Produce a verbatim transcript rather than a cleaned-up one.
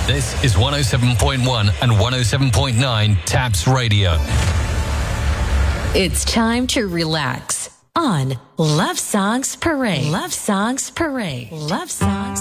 This is one oh seven point one and one oh seven point nine Taps Radio. It's time to relax on Love Songs Parade. Love Songs Parade. Love Songs